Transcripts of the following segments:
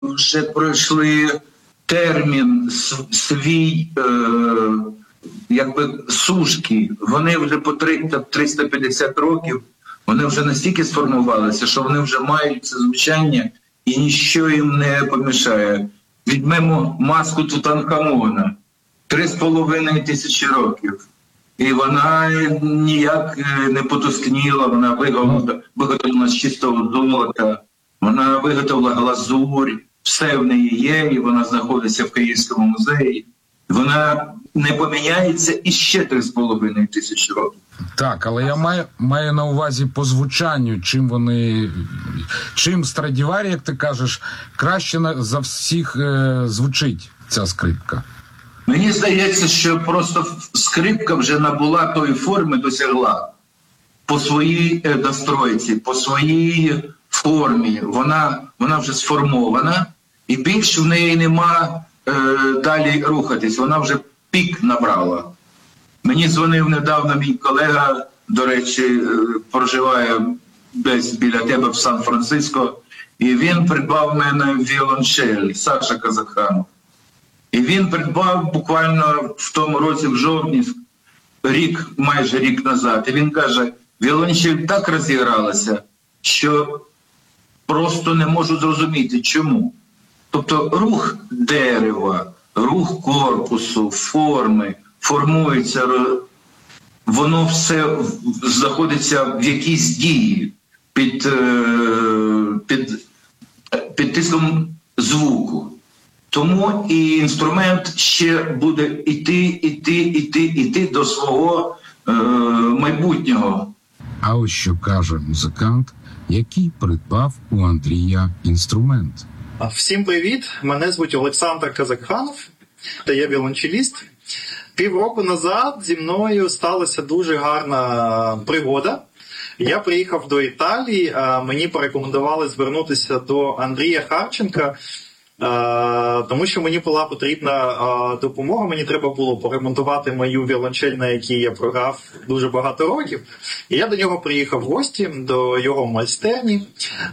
вже пройшли термін свій, якби сушки. Вони вже по 350 років, вони вже настільки сформувалися, що вони вже мають це звучання і ніщо їм не помішає. Візьмемо маску Тутанхамона, 3,5 тисячі років. І вона ніяк не потускніла, вона виготовлена з чистого золота, вона виготовила глазурь, все в неї є, і вона знаходиться в Київському музеї. Вона не поміняється іще 3,5 тисячі років. Так, але я маю на увазі по звучанню, чим Страдіварі, як ти кажеш, краще за всіх звучить ця скрипка. Мені здається, що просто скрипка вже набула тої форми, досягла по своїй настройці, по своїй формі. Вона вже сформована, і більше в неї нема далі рухатись. Вона вже пік набрала. Мені дзвонив недавно мій колега, до речі, проживає десь біля тебе в Сан-Франциско, і він придбав в мене віолончель, Саша Казакханов. І він придбав буквально в тому році, в жовтні, майже рік назад. І він каже, віолончель так розігралася, що просто не можу зрозуміти, чому. Тобто рух дерева, рух корпусу, форми, формується, воно все знаходиться в якійсь дії під тиском звуку. Тому і інструмент ще буде іти до свого майбутнього. А ось що каже музикант, який придбав у Андрія інструмент. Всім привіт! Мене звуть Олександр Казакханов, та я віолончеліст. Півроку назад зі мною сталася дуже гарна пригода. Я приїхав до Італії, мені порекомендували звернутися до Андрія Харченка, тому що мені була потрібна допомога, мені треба було поремонтувати мою віолончель, на якій я програв дуже багато років. І я до нього приїхав в гості, до його майстерні.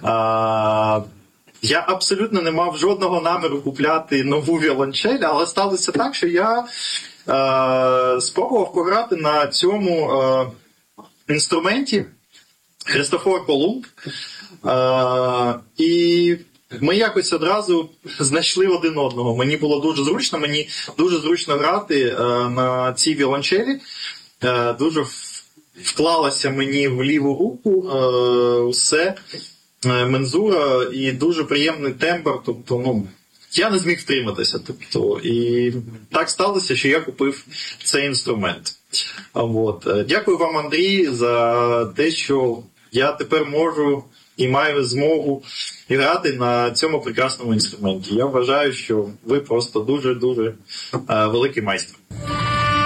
Я абсолютно не мав жодного наміру купляти нову віолончель, але сталося так, що я спробував пограти на цьому інструменті Христофор Колумб. І ми якось одразу знайшли один одного. Мені було дуже зручно грати на цій віолончелі. Дуже вклалася мені в ліву руку усе, мензура і дуже приємний тембр. Тобто, я не зміг втриматися. І так сталося, що я купив цей інструмент. Дякую вам, Андрій, за те, що я тепер можу і маю змогу грати на цьому прекрасному інструменті. Я вважаю, що ви просто дуже-дуже великий майстер.